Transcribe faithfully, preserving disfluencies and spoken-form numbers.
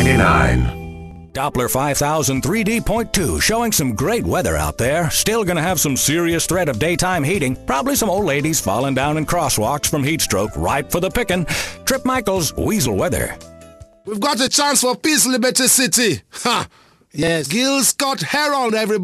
ninety-nine. Doppler five thousand three D point two showing some great weather out there. Still gonna have some serious threat of daytime heating. Probably some old ladies falling down in crosswalks from heat stroke, ripe for the picking. Trip Michaels, Weasel Weather. We've got a chance for peace, Liberty City. Ha! Yes, Gil Scott Herald, everybody.